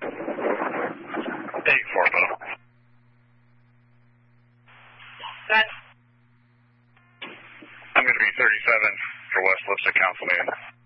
8-4, Bill. I'm going to be 37 for West Lipstick Council meeting.